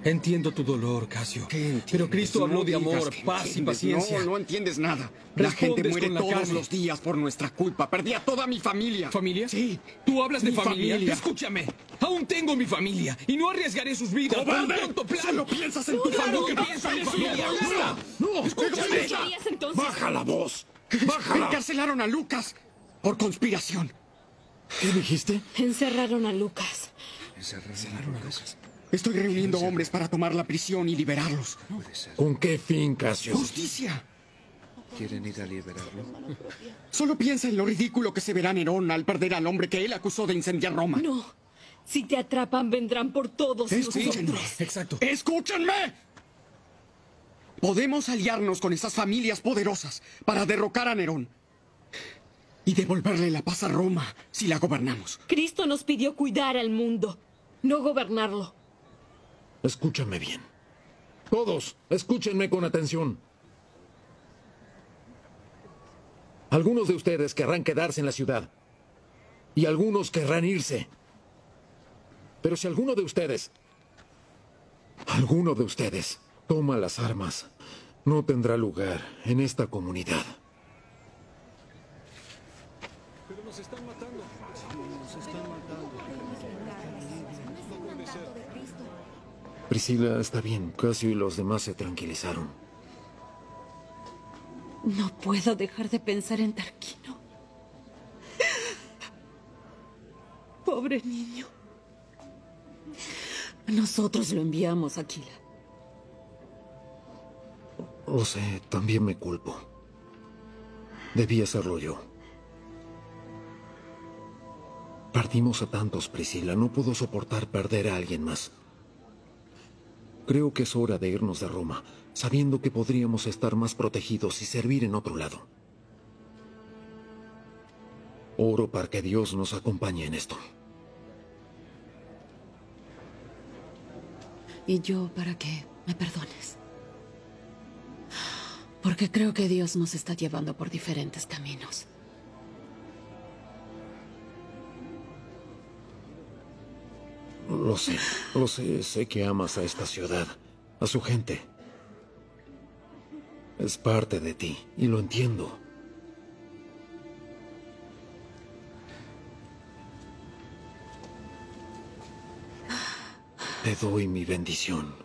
Entiendo tu dolor, Casio. ¿Qué entiendes? Pero Cristo habló de digas amor, que paz y entiendes. paciencia. No entiendes nada. La gente Respondes muere con la todos carne. los días por nuestra culpa. Perdí a toda mi familia. ¿Familia? Sí. ¿Tú hablas de Mi familia? familia. Escúchame. Aún tengo mi familia y no arriesgaré sus vidas por un ¡Cobarde! tonto plan. Solo piensas en tu Algo familia. que pienso en mi familia. ¡Basta! ¡No! ¡Escúchame! ¿Qué querías entonces? ¡Baja la voz! ¡Bájala! Encarcelaron a Lucas por conspiración. ¿Qué dijiste? Encerraron a Lucas. Estoy reuniendo hombres para tomar la prisión y liberarlos. ¿Con qué fin, Casio? ¡Justicia! ¿Quieren ir a liberarlo? Solo piensa en lo ridículo que se verá Nerón al perder al hombre que él acusó de incendiar Roma. No. Si te atrapan, vendrán por todos Escúchenme. nosotros. Exacto. ¡Escúchenme! Podemos aliarnos con esas familias poderosas para derrocar a Nerón y devolverle la paz a Roma si la gobernamos. Cristo nos pidió cuidar al mundo, no gobernarlo. Escúchame bien. Todos, escúchenme con atención. Algunos de ustedes querrán quedarse en la ciudad. Y algunos querrán irse. Pero si alguno de ustedes toma las armas, no tendrá lugar en esta comunidad. Pero nos están matando. Priscila, está bien. Casio y los demás se tranquilizaron. No puedo dejar de pensar en Tarquino. Pobre niño. Nosotros lo enviamos a Aquila. Lo sé, también me culpo. Debí hacerlo yo. Perdimos a tantos, Priscila. No puedo soportar perder a alguien más. Creo que es hora de irnos de Roma, sabiendo que podríamos estar más protegidos y servir en otro lado. Oro para que Dios nos acompañe en esto. Y yo para que me perdones. Porque creo que Dios nos está llevando por diferentes caminos. Lo sé, sé que amas a esta ciudad, a su gente. Es parte de ti, y lo entiendo. Te doy mi bendición.